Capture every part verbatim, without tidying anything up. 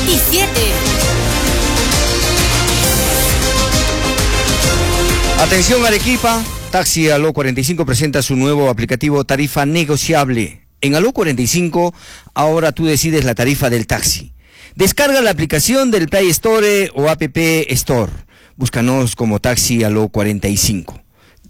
veintisiete. Atención Arequipa, Taxi Aló cuarenta y cinco presenta su nuevo aplicativo Tarifa Negociable. En Aló cuarenta y cinco, ahora tú decides la tarifa del taxi. Descarga la aplicación del Play Store o App Store. Búscanos como Taxi Aló cuarenta y cinco.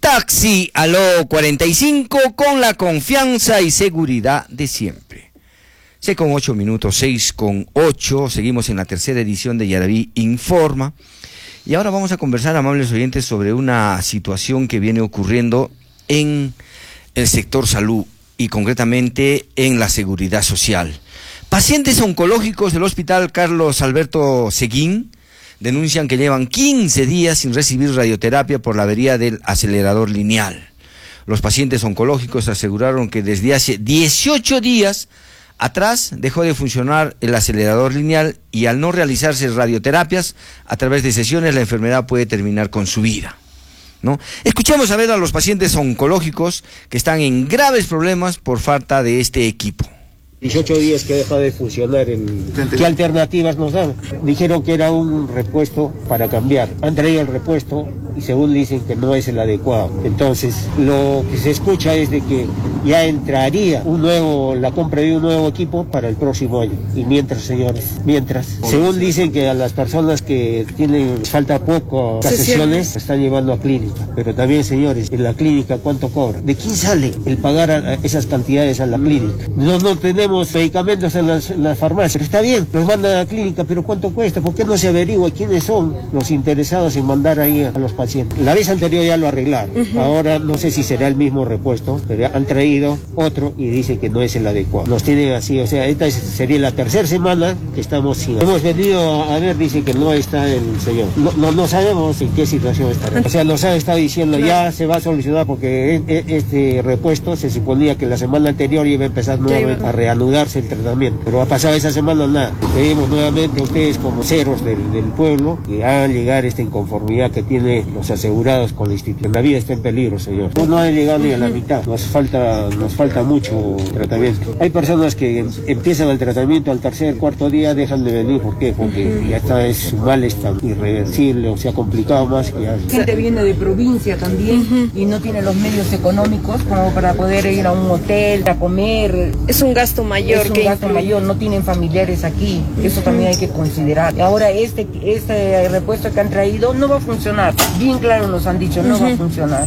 Taxi Aló cuarenta y cinco con la confianza y seguridad de siempre. seis con ocho minutos, seis con ocho. Seguimos en la tercera edición de Yaraví Informa. Y ahora vamos a conversar, amables oyentes, sobre una situación que viene ocurriendo en el sector salud y concretamente en la seguridad social. Pacientes oncológicos del Hospital Carlos Alberto Seguín denuncian que llevan quince días sin recibir radioterapia por la avería del acelerador lineal. Los pacientes oncológicos aseguraron que desde hace dieciocho días atrás dejó de funcionar el acelerador lineal y al no realizarse radioterapias a través de sesiones la enfermedad puede terminar con su vida, ¿no? Escuchemos a ver a los pacientes oncológicos que están en graves problemas por falta de este equipo. dieciocho días que deja de funcionar. En... ¿Qué alternativas nos dan? Dijeron que era un repuesto para cambiar. Han traído el repuesto y según dicen que no es el adecuado. Entonces, lo que se escucha es de que ya entraría un nuevo, la compra de un nuevo equipo para el próximo año. Y mientras, señores, mientras, según dicen que a las personas que tienen falta poco las sesiones, se están llevando a clínica. Pero también, señores, en la clínica, ¿cuánto cobra? ¿De quién sale el pagar a esas cantidades a la clínica? No, no tenemos medicamentos en las, en las farmacias. Está bien, los mandan a la clínica, pero ¿cuánto cuesta? ¿Por qué no se averigua quiénes son los interesados en mandar ahí a los pacientes? La vez anterior ya lo arreglaron. Uh-huh. Ahora no sé si será el mismo repuesto, pero han traído otro y dice que no es el adecuado. Nos tienen así, o sea, esta es, sería la tercera semana que estamos sin... Hemos venido a ver, dice que no está el señor. No, no, no sabemos en qué situación está. O sea, nos han estado diciendo ya se va a solucionar porque este repuesto se suponía que la semana anterior iba a empezar nuevamente a reanudar anudarse el tratamiento, pero ha pasado esa semana nada. Pedimos nuevamente a ustedes como ceros del, del pueblo que hagan llegar esta inconformidad que tienen los asegurados con la institución. La vida está en peligro, señor. No, no han llegado ni a la mitad, nos falta, nos falta mucho tratamiento. Hay personas que empiezan el tratamiento al tercer, cuarto día dejan de venir. ¿Por qué? Porque ya está, es, su mal es tan irreversible, o sea, complicado más que ya. Gente viene de provincia también uh-huh. y no tiene los medios económicos como para poder ir a un hotel, a comer. Es un gasto mayor. Es un que gasto incluye. mayor, no tienen familiares aquí, eso también hay que considerar. Ahora este, este repuesto que han traído no va a funcionar, bien claro nos han dicho, no uh-huh. va a funcionar.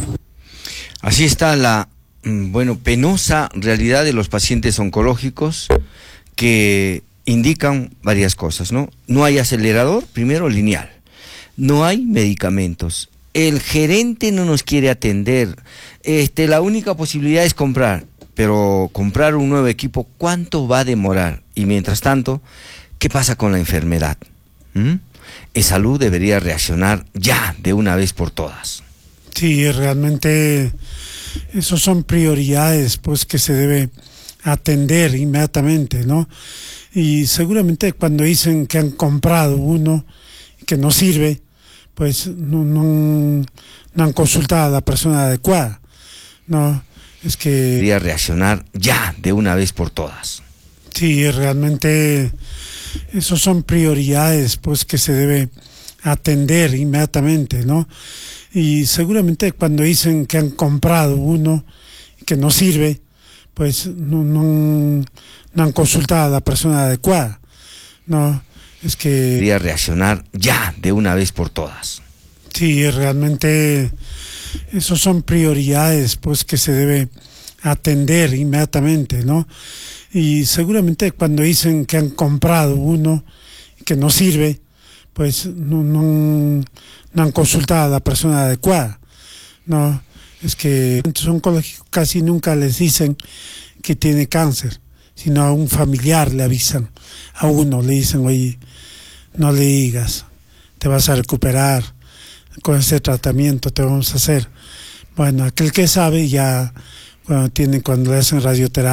Así está la, bueno, penosa realidad de los pacientes oncológicos que indican varias cosas, ¿no? No hay acelerador, primero lineal, no hay medicamentos, el gerente no nos quiere atender, este, la única posibilidad es comprar. Pero comprar un nuevo equipo, ¿cuánto va a demorar? Y mientras tanto, ¿qué pasa con la enfermedad? ¿Mm? El salud debería reaccionar ya, de una vez por todas. Sí, realmente esos son prioridades pues que se debe atender inmediatamente, ¿no? Y seguramente cuando dicen que han comprado uno que no sirve, pues no, no, no han consultado a la persona adecuada, ¿no? Es que debería reaccionar ya, de una vez por todas. Sí, realmente esos son prioridades pues que se debe atender inmediatamente, ¿no? Y seguramente cuando dicen que han comprado uno que no sirve, pues no, no, no han consultado a la persona adecuada, ¿no? Es que debería reaccionar ya, de una vez por todas. Sí, realmente esos son prioridades pues que se debe atender inmediatamente, ¿no? Y seguramente cuando dicen que han comprado uno que no sirve, pues no, no, no han consultado a la persona adecuada, ¿no? Es que los oncológicos casi nunca les dicen que tiene cáncer, sino a un familiar le avisan, a uno le dicen, oye, no le digas, te vas a recuperar, con ese tratamiento te vamos a hacer. Bueno, aquel que sabe ya cuando tiene, cuando le hacen radioterapia